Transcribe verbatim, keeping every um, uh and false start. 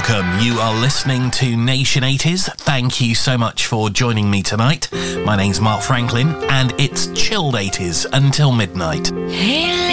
welcome. You are listening to Nation eighties. Thank you so much for joining me tonight. My name's Mark Franklin, and it's chilled eighties until midnight. Hey,